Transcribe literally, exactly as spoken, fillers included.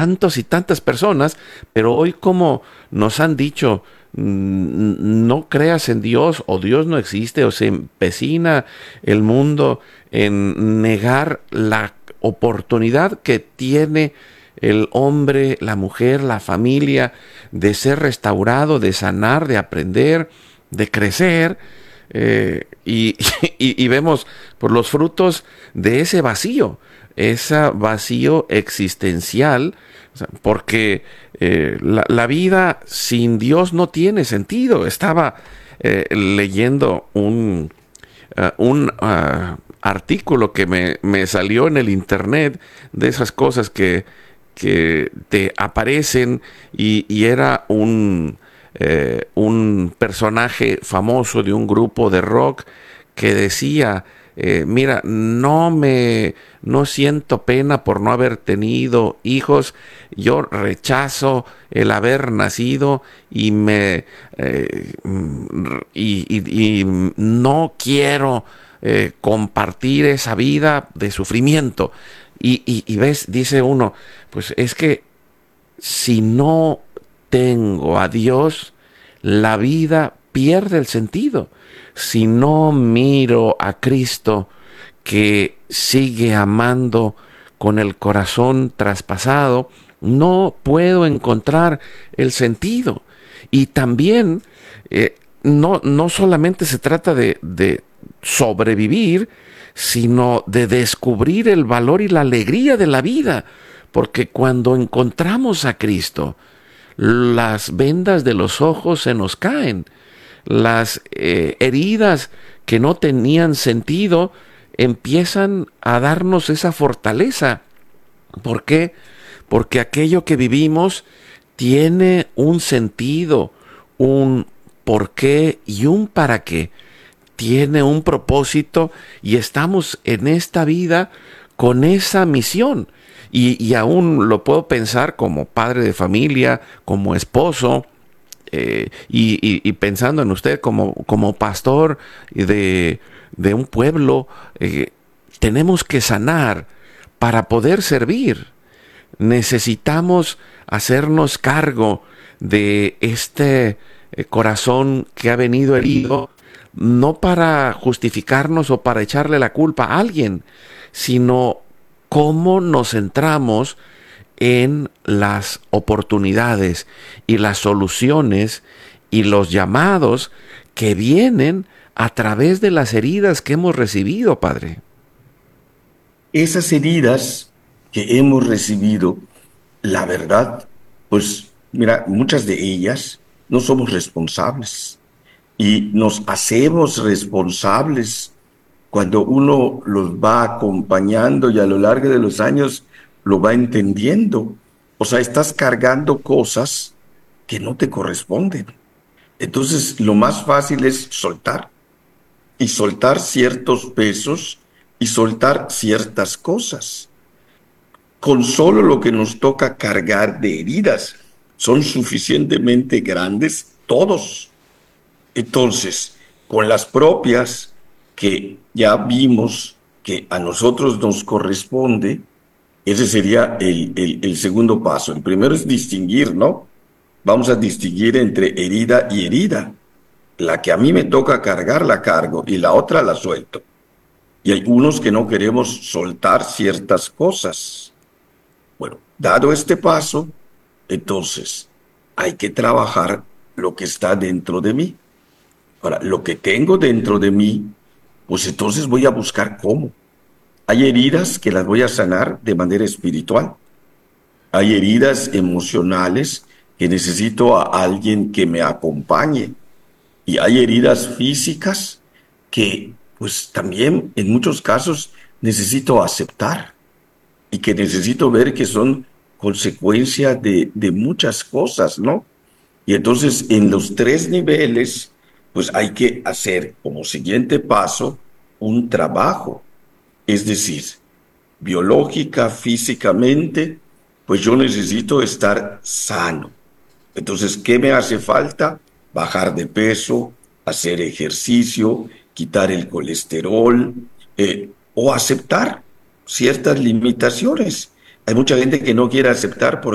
tantos y tantas personas, pero hoy como nos han dicho, mm, no creas en Dios o Dios no existe, o se empecina el mundo en negar la oportunidad que tiene el hombre, la mujer, la familia, de ser restaurado, de sanar, de aprender, de crecer, eh, y, y, y vemos por los frutos de ese vacío, ese vacío existencial, o sea, porque eh, la, la vida sin Dios no tiene sentido. Estaba eh, leyendo un, uh, un uh, artículo que me, me salió en el internet, de esas cosas que, que te aparecen, y, y era un, eh, un personaje famoso de un grupo de rock que decía, eh, mira, no me, no siento pena por no haber tenido hijos, yo rechazo el haber nacido y me, eh, y, y, y no quiero eh, compartir esa vida de sufrimiento. Y, y, y ves, dice uno, pues es que si no tengo a Dios, la vida pierde el sentido. Si no miro a Cristo, que sigue amando con el corazón traspasado, no puedo encontrar el sentido. Y también eh, no, no solamente se trata de, de sobrevivir, sino de descubrir el valor y la alegría de la vida, porque cuando encontramos a Cristo, las vendas de los ojos se nos caen, las eh, heridas que no tenían sentido empiezan a darnos esa fortaleza. ¿Por qué? Porque aquello que vivimos tiene un sentido, un por qué y un para qué. Tiene un propósito y estamos en esta vida con esa misión. Y, y aún lo puedo pensar como padre de familia, como esposo, eh, y, y, y pensando en usted como, como pastor de, de un pueblo. Eh, tenemos que sanar para poder servir. Necesitamos hacernos cargo de este eh, corazón que ha venido herido, no para justificarnos o para echarle la culpa a alguien, sino cómo nos centramos en las oportunidades y las soluciones y los llamados que vienen a través de las heridas que hemos recibido, Padre. Esas heridas que hemos recibido, la verdad, pues mira, muchas de ellas no somos responsables y nos hacemos responsables cuando uno los va acompañando y a lo largo de los años lo va entendiendo. O sea, estás cargando cosas que no te corresponden. Entonces, lo más fácil es soltar y soltar ciertos pesos y soltar ciertas cosas. Con solo lo que nos toca cargar de heridas, son suficientemente grandes todos. Entonces, con las propias que ya vimos que a nosotros nos corresponde, ese sería el, el, el segundo paso. El primero es distinguir, ¿no? Vamos a distinguir entre herida y herida. La que a mí me toca cargar, la cargo, y la otra la suelto. Y hay unos que no queremos soltar ciertas cosas. Bueno, dado este paso, entonces hay que trabajar lo que está dentro de mí. Ahora, lo que tengo dentro de mí, pues entonces voy a buscar cómo. Hay heridas que las voy a sanar de manera espiritual. Hay heridas emocionales que necesito a alguien que me acompañe. Y hay heridas físicas que, pues también en muchos casos necesito aceptar y que necesito ver que son consecuencia de, de muchas cosas, ¿no? Y entonces en los tres niveles, pues hay que hacer como siguiente paso un trabajo. Es decir, biológica, físicamente, pues yo necesito estar sano. Entonces, ¿qué me hace falta? Bajar de peso, hacer ejercicio, quitar el colesterol, eh, o aceptar ciertas limitaciones. Hay mucha gente que no quiere aceptar por